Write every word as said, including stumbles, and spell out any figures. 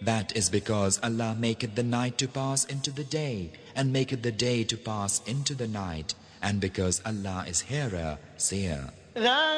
That is because Allah maketh the night to pass into the day, and maketh the day to pass into the night, and because Allah is hearer, seer.